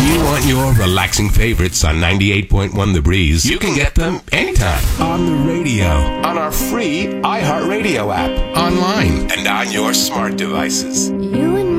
you want your relaxing favorites on 98.1 The Breeze, you can get them anytime. On the radio, on our free iHeartRadio app, online, and on your smart devices. You and